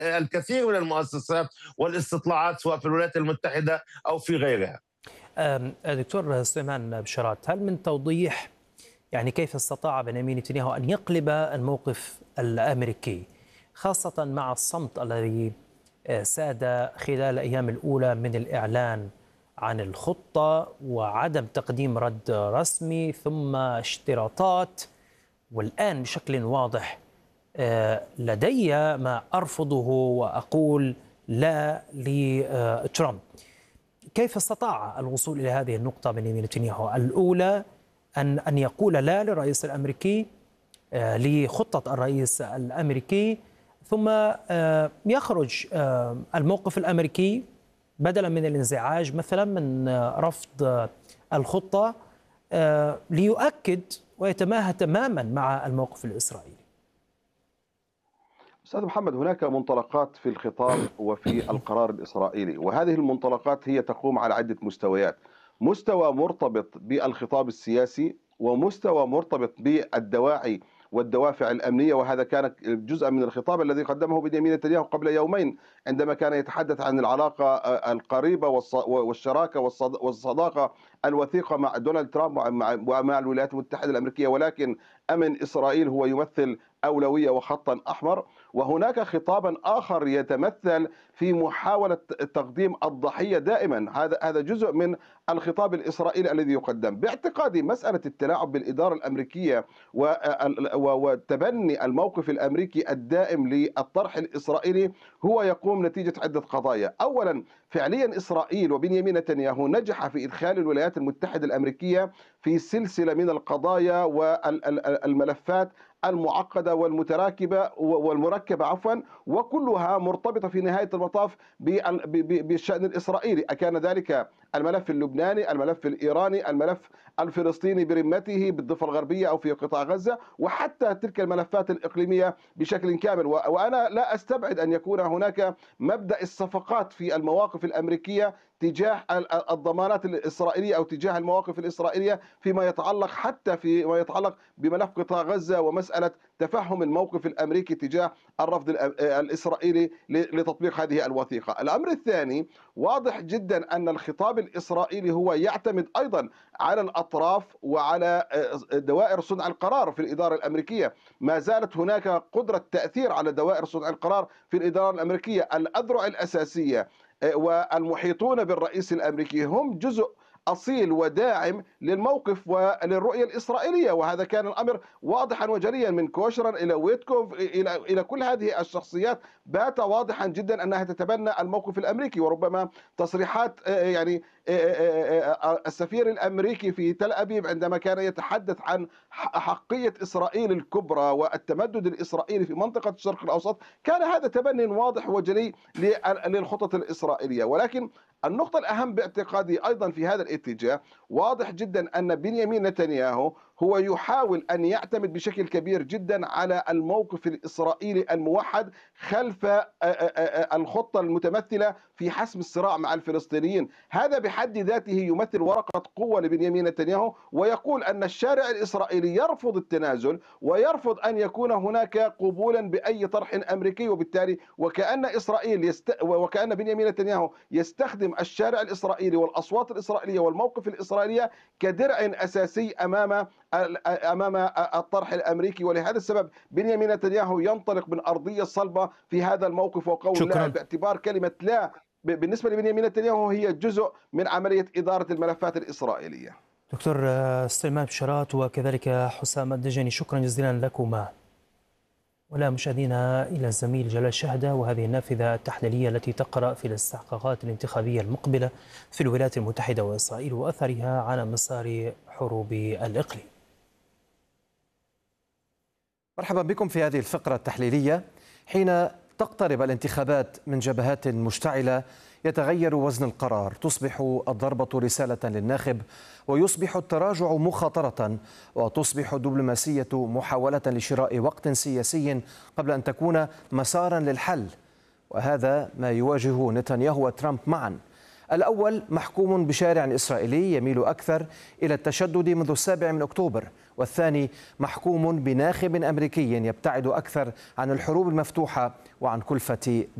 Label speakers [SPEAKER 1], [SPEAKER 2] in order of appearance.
[SPEAKER 1] الكثير من المؤسسات والاستطلاعات سواء في الولايات المتحدة أو في غيرها.
[SPEAKER 2] دكتور سليمان بشارات، هل من توضيح يعني كيف استطاع بنيامين نتنياهو أن يقلب الموقف الأمريكي، خاصة مع الصمت الذي ساد خلال الأيام الأولى من الإعلان عن الخطة وعدم تقديم رد رسمي ثم اشتراطات، والآن بشكل واضح لدي ما أرفضه وأقول لا لترامب. كيف استطاع الوصول إلى هذه النقطة بنيامين نتنياهو؟ الأولى أن يقول لا للرئيس الأمريكي، لخطة الرئيس الأمريكي، ثم يخرج الموقف الأمريكي بدلا من الانزعاج مثلا من رفض الخطة ليؤكد ويتماهى تماما مع الموقف الإسرائيلي.
[SPEAKER 3] أستاذ محمد، هناك منطلقات في الخطاب وفي القرار الإسرائيلي، وهذه المنطلقات هي تقوم على عدة مستويات. مستوى مرتبط بالخطاب السياسي، ومستوى مرتبط بالدواعي والدوافع الأمنية، وهذا كان جزءا من الخطاب الذي قدمه بنيامين نتنياهو قبل يومين عندما كان يتحدث عن العلاقة القريبة والشراكة والصداقة الوثيقة مع دونالد ترامب ومع الولايات المتحدة الأمريكية، ولكن أمن إسرائيل هو يمثل أولوية وخطا أحمر. وهناك خطابا آخر يتمثل في محاولة تقديم الضحية دائما، هذا جزء من الخطاب الإسرائيلي الذي يقدم. باعتقادي مسألة التلاعب بالإدارة الأمريكية وتبني الموقف الأمريكي الدائم للطرح الإسرائيلي هو يقوم نتيجة عدة قضايا. أولا، فعليا إسرائيل وبنيامين نتنياهو نجح في إدخال الولايات المتحدة الأمريكية في سلسلة من القضايا والملفات المعقدة والمركبة وكلها مرتبطة في نهاية المطاف بالشأن الإسرائيلي. أكان ذلك الملف اللبناني، الملف الإيراني، الملف الفلسطيني برمته بالضفة الغربية أو في قطاع غزة، وحتى تلك الملفات الإقليمية بشكل كامل. وأنا لا أستبعد أن يكون هناك مبدأ الصفقات في المواقف الأمريكية تجاه الضمانات الإسرائيلية أو تجاه المواقف الإسرائيلية فيما يتعلق بملف قطاع غزة ومسألة تفهم الموقف الأمريكي تجاه الرفض الإسرائيلي لتطبيق هذه الوثيقة. الأمر الثاني، واضح جدا أن الخطاب الإسرائيلي هو يعتمد أيضا على الأطراف وعلى دوائر صنع القرار في الإدارة الأمريكية. ما زالت هناك قدرة تأثير على دوائر صنع القرار في الإدارة الأمريكية. الأذرع الأساسية والمحيطون بالرئيس الأمريكي هم جزء أصيل وداعم للموقف وللرؤية الإسرائيلية، وهذا كان الأمر واضحا وجليا من كوشرن إلى ويتكوف إلى كل هذه الشخصيات. بات واضحا جدا أنها تتبنى الموقف الأمريكي، وربما تصريحات يعني السفير الأمريكي في تل أبيب عندما كان يتحدث عن حقية إسرائيل الكبرى والتمدد الإسرائيلي في منطقة الشرق الأوسط، كان هذا تبني واضح وجلي للخطط الإسرائيلية. ولكن النقطة الأهم باعتقادي أيضا في هذا الاتجاه، واضح جدا أن بنيامين نتنياهو هو يحاول أن يعتمد بشكل كبير جدا على الموقف الإسرائيلي الموحد خلف الخطة المتمثلة في حسم الصراع مع الفلسطينيين. هذا بحد ذاته يمثل ورقة قوة لبنيامين نتنياهو، ويقول أن الشارع الإسرائيلي يرفض التنازل ويرفض أن يكون هناك قبولا بأي طرح أمريكي، وبالتالي وكأن بنيامين نتنياهو يستخدم الشارع الإسرائيلي والأصوات الإسرائيلية والموقف الإسرائيلية كدرع أساسي أمام الطرح الأمريكي. ولهذا السبب بنيامين نتنياهو ينطلق من أرضية صلبة في هذا الموقف وقول لا، باعتبار كلمة لا بالنسبة لبنيامين نتنياهو هي جزء من عملية إدارة الملفات الإسرائيلية.
[SPEAKER 2] دكتور سليمان بشارات وكذلك حسام الدجاني، شكرا جزيلا لكما. ولا مشاهدينا إلى الزميل جلال شهدة وهذه النافذة التحليلية التي تقرأ في الاستحقاقات الانتخابية المقبلة في الولايات المتحدة وإسرائيل وأثرها على مسار حروب الإقليم.
[SPEAKER 4] مرحبا بكم في هذه الفقرة التحليلية. حين تقترب الانتخابات من جبهات مشتعلة يتغير وزن القرار، تصبح الضربة رسالة للناخب ويصبح التراجع مخاطرة، وتصبح الدبلوماسية محاولة لشراء وقت سياسي قبل أن تكون مسارا للحل. وهذا ما يواجه نتنياهو وترامب معا. الأول محكوم بشارع إسرائيلي يميل أكثر إلى التشدد منذ 7 أكتوبر، والثاني محكوم بناخب أمريكي يبتعد أكثر عن الحروب المفتوحة وعن كلفة